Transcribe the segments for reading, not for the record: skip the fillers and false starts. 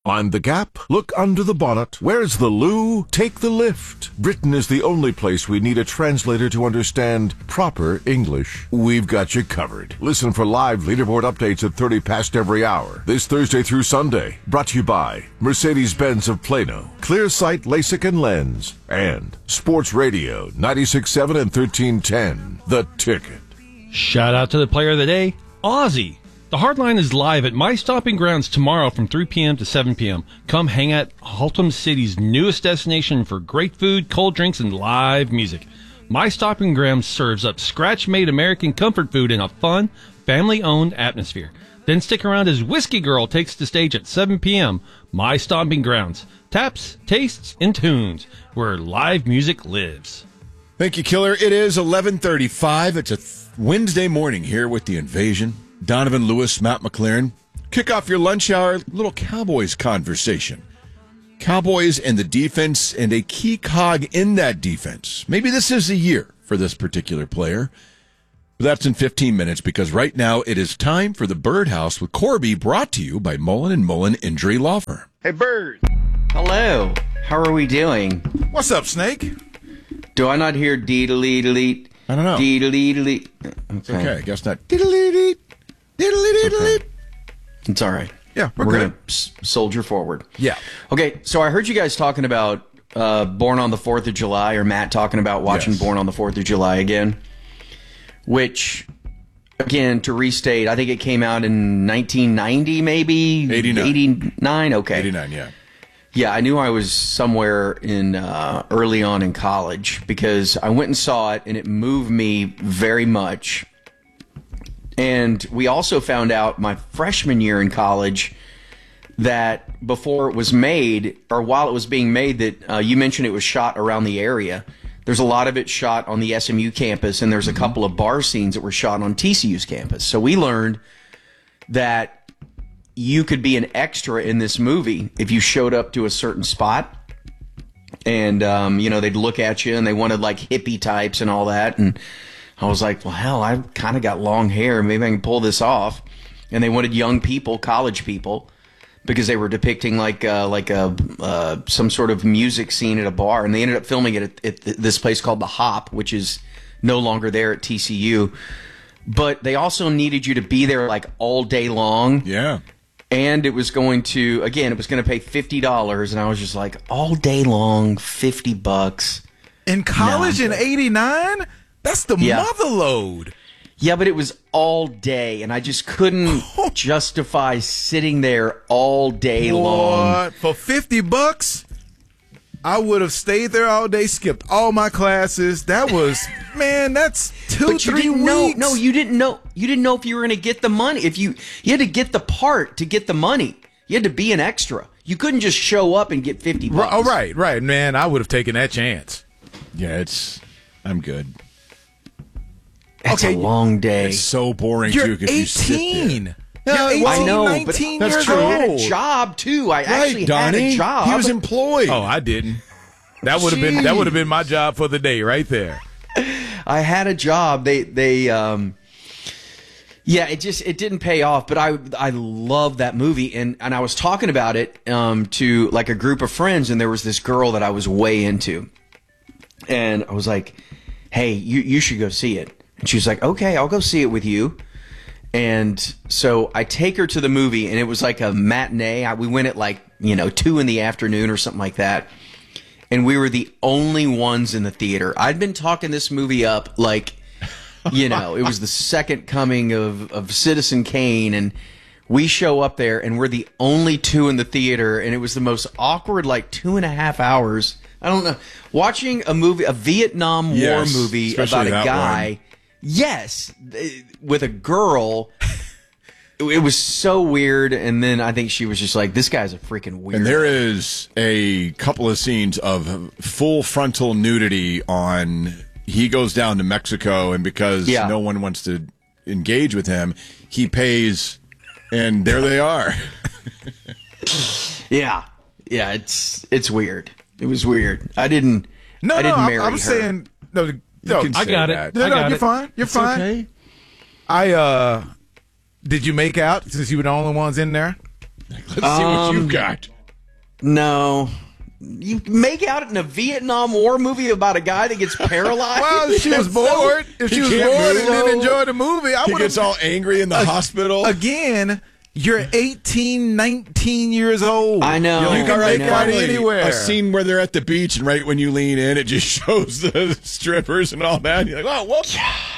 Find the gap, look under the bonnet. Where's the loo? Take the lift. Britain is the only place we need a translator to understand proper English. We've got you covered. Listen for live leaderboard updates at 30 past every hour. This Thursday through Sunday. Brought to you by Mercedes-Benz of Plano, Clearsight LASIK and Lens, and Sports Radio 96.7 and 1310. The Ticket. Shout out to the player of the day, Ozzy. The Hardline is live at My Stomping Grounds tomorrow from 3 p.m. to 7 p.m. Come hang at Haltom City's newest destination for great food, cold drinks, and live music. My Stomping Grounds serves up scratch-made American comfort food in a fun, family-owned atmosphere. Then stick around as Whiskey Girl takes the stage at 7 p.m. My Stomping Grounds. Taps, tastes, and tunes, where live music lives. Thank you, Killer. It is 11:35. It's a Wednesday morning here with The Invasion. Donovan Lewis, Matt McLaren. Kick off your lunch hour, little Cowboys conversation. Cowboys and the defense and a key cog in that defense. Maybe this is a year for this particular player. But that's in 15 minutes because right now it is time for the Birdhouse with Corby, brought to you by Mullen & Mullen Injury Law Firm. Hey, Bird. Hello. How are we doing? What's up, Snake? Do I not hear dee-dee-dee-dee? I don't know. Dee-dee-dee-dee. Okay, I guess not. Diddle-dee-dee. Diddle-dee-dee-dee. It's all right. Yeah, we're going good. to soldier forward. Yeah. Okay, so I heard you guys talking about Born on the 4th of July, or Matt talking about watching Yes. Born on the 4th of July again, which, again, to restate, I think it came out in 1990, maybe? 89. 89? Okay. 89, yeah. Yeah, I knew I was somewhere in early on in college because I went and saw it, and it moved me very much. And we also found out my freshman year in college that before it was made, or while it was being made, that you mentioned it was shot around the area. There's a lot of it shot on the SMU campus, and there's a couple of bar scenes that were shot on TCU's campus. So we learned that you could be an extra in this movie if you showed up to a certain spot. And, they'd look at you, and they wanted, like, hippie types and all that, and I was like, well, hell, I've kind of got long hair. Maybe I can pull this off. And they wanted young people, college people, because they were depicting some sort of music scene at a bar. And they ended up filming it at this place called The Hop, which is no longer there at TCU. But they also needed you to be there like all day long. Yeah. And it was going to, again, it was going to pay $50. And I was just like, all day long, $50. In college in 89? That's the mother load. Yeah, but it was all day, and I just couldn't justify sitting there all day long. For $50, I would have stayed there all day, skipped all my classes. That was, man, that's 2-3 weeks. No, you didn't know. You didn't know if you were going to get the money. If you had to get the part to get the money. You had to be an extra. You couldn't just show up and get $50. Oh, right, man. I would have taken that chance. Yeah, I'm good. That's a long day. It's so boring, You're too, because you sit 18. there. You're 18, I know, 19 but years I had a old. job, too. I actually Donnie. had a job. He was employed. Oh, I didn't. That would have been my job for the day right there. I had a job. It didn't pay off, but I love that movie, and I was talking about it to like a group of friends, and there was this girl that I was way into, and I was like, "Hey, you should go see it." And she was like, "Okay, I'll go see it with you." And so I take her to the movie, and it was like a matinee. We went at 2 in the afternoon or something like that. And we were the only ones in the theater. I'd been talking this movie up it was the second coming of Citizen Kane, and we show up there, and we're the only two in the theater, and it was the most awkward 2.5 hours. I don't know. Watching a Vietnam War movie about a guy, with a girl. It was so weird, and then I think she was just like, this guy's a freaking weirdo. And there is a couple of scenes of full frontal nudity on... He goes down to Mexico, and because no one wants to engage with him, he pays, and there they are. Yeah, it's weird. It was weird. I didn't marry her. I'm saying no. I got it. You're fine. You're fine. Okay. Did you make out since you were the only ones in there? Let's see what you've got. No. You make out in a Vietnam War movie about a guy that gets paralyzed? Well, if she was bored. If she was can't bored and move. didn't enjoy the movie, I He would gets all angry in the hospital. Again, you're 18, 19 years old. I know. You Like, can all right, make out finally, anywhere. a scene where they're at the beach, and right when you lean in, it just shows the strippers and all that. And you're like, oh, whoops.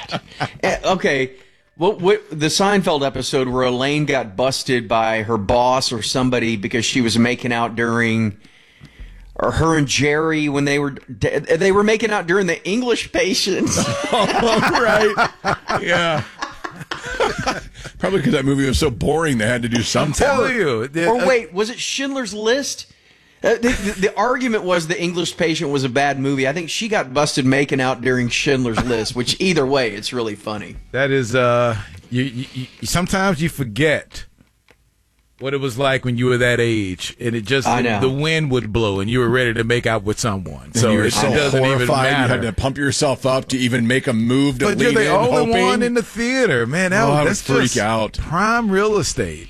Okay. What the Seinfeld episode where Elaine got busted by her boss or somebody because she was making out during, or her and Jerry when they were making out during the English Patient. Right. Yeah. Probably because that movie was so boring they had to do something. Tell you. Or wait, was it Schindler's List? The argument was the English Patient was a bad movie. I think she got busted making out during Schindler's List, which either way, it's really funny. That is, you sometimes you forget what it was like when you were that age, and it just I know. the wind would blow, and you were ready to make out with someone. And So you were it so doesn't even horrified. You matter. had to pump yourself up to even make a move to But lean you're the in, only hoping. one in the theater, man. I would That's freak just out. prime real estate.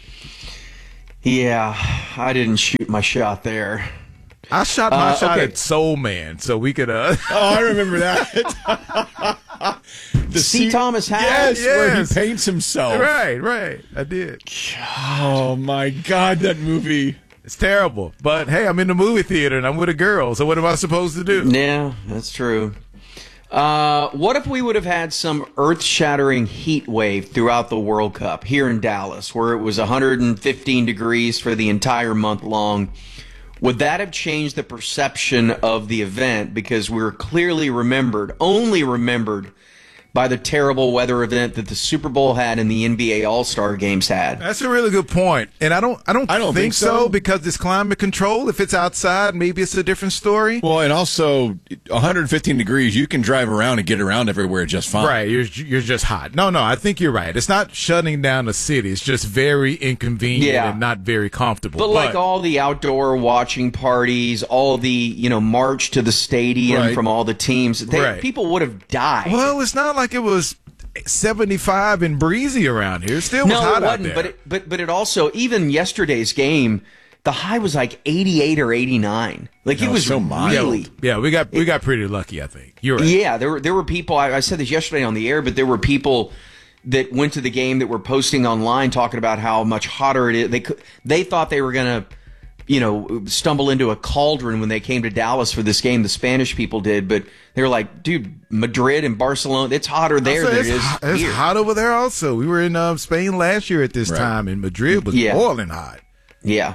Yeah, I didn't shoot my shot there. I shot my shot okay. at Soul Man, so we could. Oh, I remember that. The C. Thomas Howell? Yes, where he Yes. paints himself. right. I did. Oh, my God, that movie. It's terrible, but hey, I'm in the movie theater and I'm with a girl. So what am I supposed to do? Yeah, that's true. What if we would have had some earth-shattering heat wave throughout the World Cup here in Dallas, where it was 115 degrees for the entire month long? Would that have changed the perception of the event? Because we were clearly only remembered by the terrible weather event that the Super Bowl had and the NBA All-Star games had. That's a really good point, and I don't think so because it's climate control. If it's outside, maybe it's a different story. Well, and also 115 degrees, you can drive around and get around everywhere just fine. Right, you're just hot. No, I think you're right. It's not shutting down the city. It's just very inconvenient Yeah. and not very comfortable. But like all the outdoor watching parties, all the march to the stadium Right. from all the teams, Right. people would have died. well, it's not like it was 75 and breezy around here. It still was no, hot it out wasn't. there. But it also, even yesterday's game, the high was like 88 or 89. Like it No, was so mild. really. Yeah, we got pretty lucky, I think. You're right. Yeah, there were people. I said this yesterday on the air, but there were people that went to the game that were posting online talking about how much hotter it is. They thought they were gonna, stumble into a cauldron when they came to Dallas for this game. The Spanish people did, but they were like, "Dude, Madrid and Barcelona, it's hotter there than it is It's here." hot over there also. We were in Spain last year at this Right. time, and Madrid was Yeah. boiling hot. Yeah.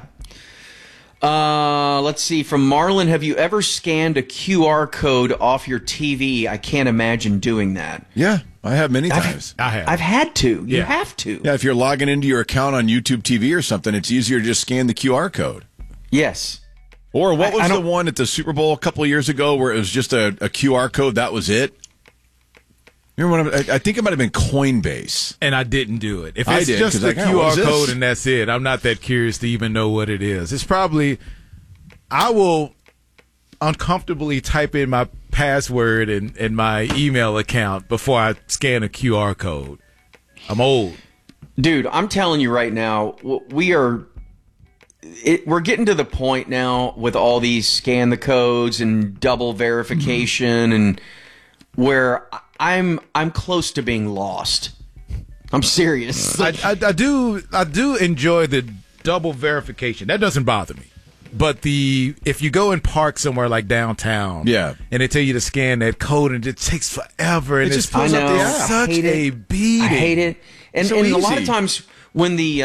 Let's see. From Marlon, have you ever scanned a QR code off your TV? I can't imagine doing that. Yeah, I have many times. I have. I've had to. You Yeah. have to. Yeah, if you're logging into your account on YouTube TV or something, it's easier to just scan the QR code. Yes. Or what I was the don't- one at the Super Bowl a couple of years ago where it was just a QR code? That was it. Remember when I think it might have been Coinbase. And I didn't do it. If I it's did, just 'cause the like, oh, what QR is code this? and that's it, I'm not that curious to even know what it is. It's probably, I will uncomfortably type in my password and my email account before I scan a QR code. I'm old. Dude, I'm telling you right now, we're getting to the point now with all these scan the codes and double verification and where I'm close to being lost. I'm serious. I do enjoy the double verification. That doesn't bother me. But if you go and park somewhere like downtown, Yeah. and they tell you to scan that code and it takes forever, and It it's just pulls up the app. such I hate a it. beating. I hate it. And, So and a lot of easy. times when the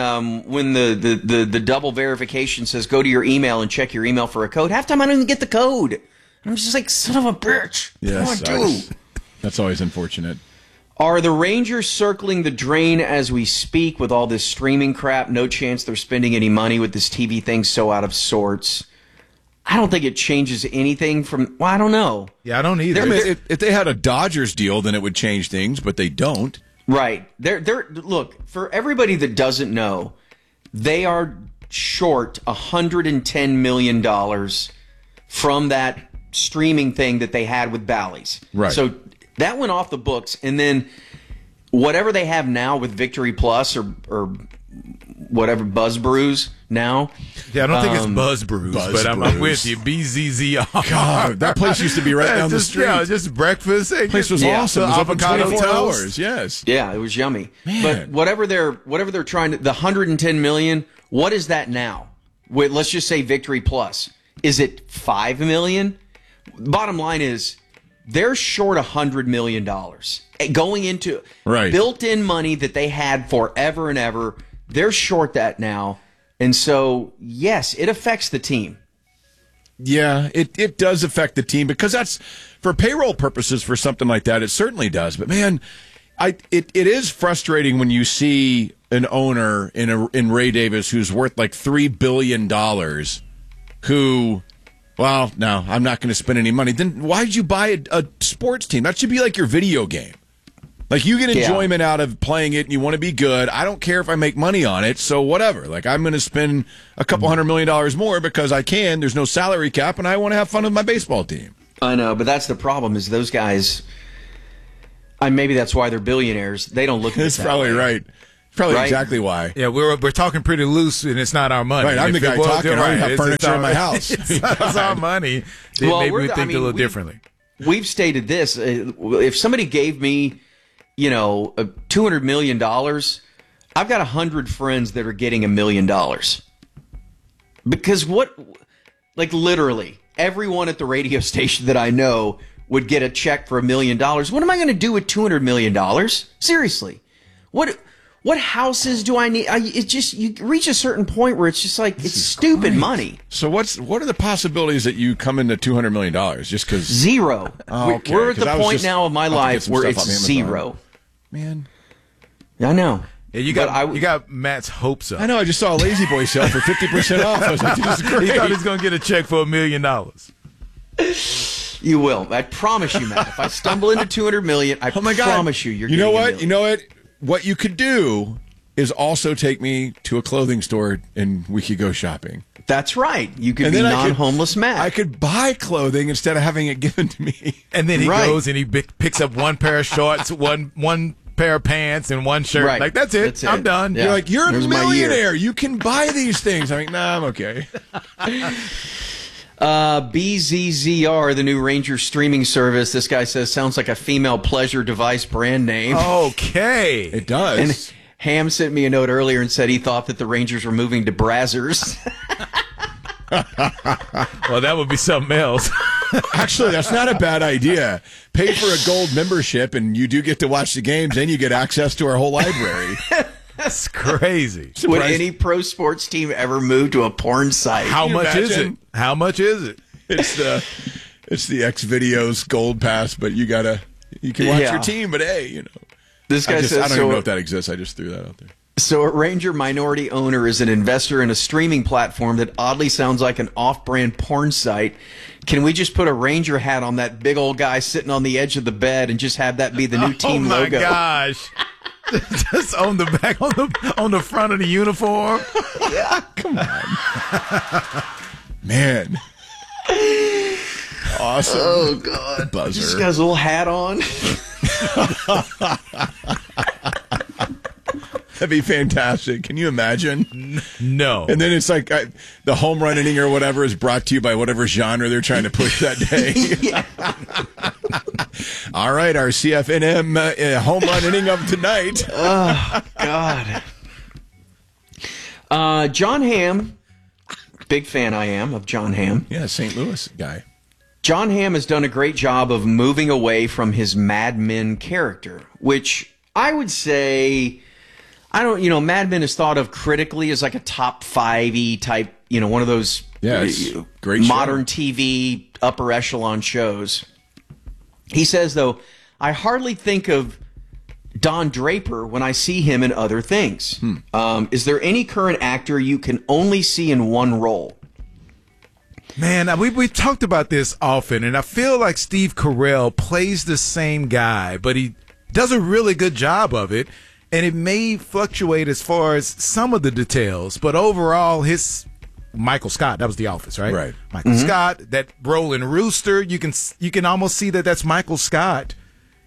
double verification says go to your email and check your email for a code, half the time I don't even get the code. I'm just like, son of a bitch. Yes, What do I do? that's always unfortunate. Are the Rangers circling the drain as we speak with all this streaming crap? No chance they're spending any money with this TV thing so out of sorts. I don't think it changes anything from. Well, I don't know. Yeah, I don't either. I mean, if they had a Dodgers deal, then it would change things, but they don't. Right. They're look, for everybody that doesn't know, they are short $110 million from that streaming thing that they had with Bally's. Right. So that went off the books, and then whatever they have now with Victory Plus or whatever Buzz Brews now. Yeah, I don't think it's Buzz Brews, but I'm with you. BZZR. God, that place used to be right down the street. Yeah, just breakfast. Hey, place was awesome. It was open avocado 24 toast. hours. Yes. Yeah, it was yummy. Man. But whatever they're trying to, the 110 million, what is that now? Wait, let's just say Victory Plus. Is it 5 million? Bottom line is they're short $100 million going into built-in money that they had forever and ever. They're short that now. And so, yes, it affects the team. Yeah, it does affect the team because that's for payroll purposes for something like that. It certainly does. But man, it is frustrating when you see an owner in Ray Davis who's worth like $3 billion who, well, no, I'm not going to spend any money. Then why did you buy a sports team? That should be like your video game. Like, you get enjoyment out of playing it and you want to be good. I don't care if I make money on it, so whatever. Like, I'm going to spend a couple $100 million more because I can. There's no salary cap, and I want to have fun with my baseball team. I know, but that's the problem is those guys, maybe that's why they're billionaires. They don't look at it That's probably right. Probably exactly why. Yeah, we're talking pretty loose, and it's not our money. Right, I'm the guy talking. I don't have furniture in my house. It's our money. Maybe we think a little differently. We've stated this. If somebody gave me, $200 million, I've got 100 friends that are getting $1 million. Because literally, everyone at the radio station that I know would get a check for $1 million. What am I going to do with $200 million? Seriously. What houses do I need? It's just, you reach a certain point where it's just like, it's stupid money. So what are the possibilities that you come into $200 million just because? Zero. Oh, okay. We're at the point now of my life where it's zero. Man. I know. Yeah, you got Matt's hopes up. I know. I just saw a Lazy Boy sale for 50% off. I was like, this is great. He thought he was going to get a check for $1 million. You will. I promise you, Matt. If I stumble into $200 million, I promise you, you're getting $1 million. You know what? What you could do is also take me to a clothing store and we could go shopping. That's right. You could be non-homeless Matt. I could buy clothing instead of having it given to me. And then he goes and he picks up one pair of shorts, one pair of pants, and one shirt. Right. Like, that's it. I'm done. Yeah. You're like, you're a millionaire. You can buy these things. I'm like, nah, I'm okay. BZZR, the new Ranger streaming service. This guy says sounds like a female pleasure device brand name. Okay. It does. And Ham sent me a note earlier and said he thought that the Rangers were moving to Brazzers. Well, that would be something else. Actually, that's not a bad idea. Pay for a gold membership and you do get to watch the games and you get access to our whole library. That's crazy. Would any pro sports team ever move to a porn site? How much is it? How much is it? It's the X Videos Gold Pass, but you can watch your team. But hey, this guy says I don't even know if that exists. I just threw that out there. So a Ranger minority owner is an investor in a streaming platform that oddly sounds like an off-brand porn site. Can we just put a Ranger hat on that big old guy sitting on the edge of the bed and just have that be the new team logo? Oh my gosh. Just on the back, on the front of the uniform. Yeah, come on, man. Awesome. Oh God, buzzer. Just got his little hat on. That'd be fantastic. Can you imagine? No. And then it's like the home run inning or whatever is brought to you by whatever genre they're trying to push that day. All right, our CFNM home run inning of tonight. Oh, God. John Hamm, big fan I am of John Hamm. Yeah, St. Louis guy. John Hamm has done a great job of moving away from his Mad Men character, which I would say... Mad Men is thought of critically as like a top 5-y type, one of those great modern TV upper echelon shows. He says, though, I hardly think of Don Draper when I see him in other things. Is there any current actor you can only see in one role? Man, we've talked about this often, and I feel like Steve Carell plays the same guy, but he does a really good job of it. And it may fluctuate as far as some of the details, but overall, his Michael Scott, that was The Office, right? Right. Michael Scott, that role in Rooster, you can almost see that that's Michael Scott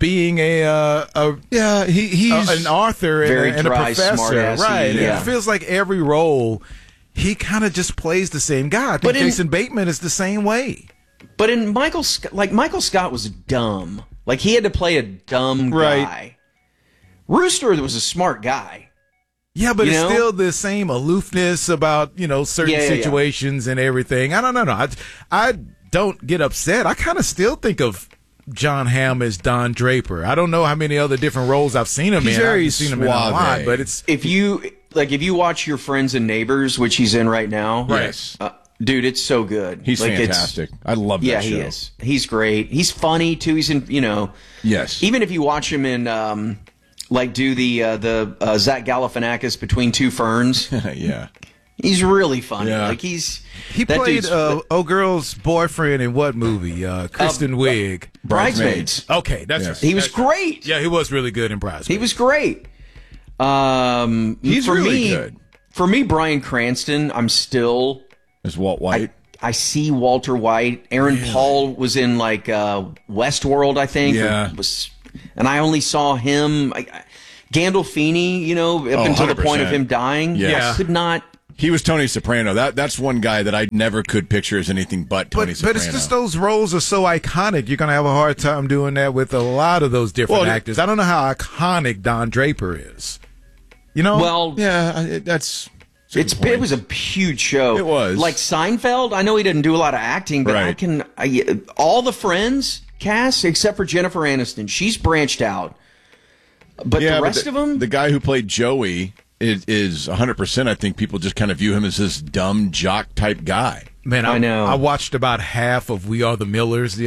being he's an author Very and a dry, professor, smart-assy, right? yeah. It feels like every role he kind of just plays the same guy. I think Jason Bateman is the same way. But in Michael Scott was dumb. Like, he had to play a dumb guy. Right. Rooster was a smart guy. Yeah, but it's still the same aloofness about, certain situations and everything. I don't know. I don't get upset. I kind of still think of John Hamm as Don Draper. I don't know how many other different roles I've seen him in. I've seen him in a lot, but it's... If you watch Your Friends and Neighbors, which he's in right now. Yes. Dude, it's so good. He's fantastic. I love that show. Yeah, he is. He's great. He's funny, too. He's in, Yes. Even if you watch him in... do the Zach Galifianakis Between Two Ferns. Yeah. He's really funny. Yeah. Like He played girl's boyfriend in what movie? Kristen Wiig. Bridesmaids. Okay, that's right. He was great. Yeah, he was really good in Bridesmaids. He was great. He's really good. For me, Bryan Cranston, I'm still... As Walt White. I see Walter White. Aaron Paul was in Westworld, I think. Yeah. And I only saw him. Gandolfini, up until the point of him dying. Yes. I could not... He was Tony Soprano. That's one guy that I never could picture as anything but Tony Soprano. But it's just those roles are so iconic. You're going to have a hard time doing that with a lot of those different actors. I don't know how iconic Don Draper is. Well, yeah, that's... It was a huge show. It was. Like Seinfeld, I know he didn't do a lot of acting, but right. all the Friends cast, except for Jennifer Aniston, she's branched out. But the rest of them... The guy who played Joey is 100%, I think people just kind of view him as this dumb jock type guy. Man, I know. I watched about half of We Are the Millers the